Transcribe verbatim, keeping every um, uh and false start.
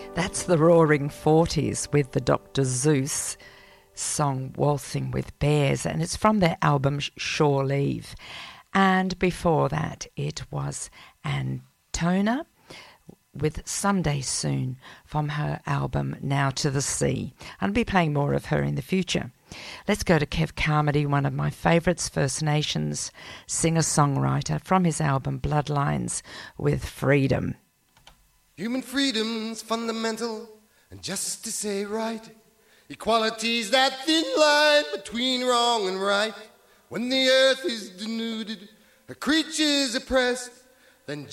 That's the Roaring Forties with the Doctor Zeus song Waltzing with Bears, and it's from their album Shore Leave. And before that it was Antona with Someday Soon from her album Now to the Sea. I'll be playing more of her in the future. Let's go to Kev Carmody, one of my favourites, First Nations singer-songwriter, from his album Bloodlines with Freedom. Human freedom's fundamental, and justice ain't right. Equality's that thin line between wrong and right. When the earth is denuded, her creatures oppressed, then